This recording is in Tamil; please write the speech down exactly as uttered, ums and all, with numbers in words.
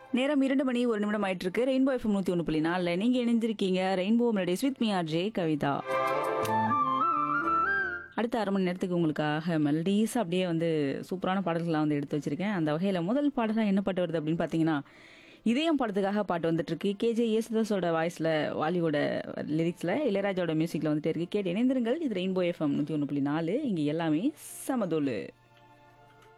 நேரம் இரண்டு மணி ஒரு நிமிடம் ஆயிட்டு இருக்கு. ரெயின்போ எஃப்எம் நூத்தி ஒன்று புள்ளி நாலுல நீங்க இணைந்திருக்கீங்க. Rainbow melodies with me RJ Kavitha. அடுத்த அரை மணி நேரத்துக்கு உங்களுக்காக மெலடிஸ் அப்படியே வந்து சூப்பரான பாடல்கள்லாம் வந்து எடுத்து வச்சிருக்கேன். அந்த வகையில் முதல் பாடலாக என்ன பாட்டு வருது அப்படின்னு பார்த்தீங்கன்னா, இதயம் படத்துக்காக பாட்டு வந்துட்டு இருக்கு. கேஜே யேசுதாஸோட வாய்ஸில், வாலியோட லிரிக்ஸில், இளையராஜாவோட மியூசிக்கில் வந்துட்டு இருக்கு. கேட்டு இணைந்திருங்கள். இது ரெயின்போ எஃப்எம் நூற்றி ஒன்று புள்ளி நாலு. இங்கே எல்லாமே சமதோலு.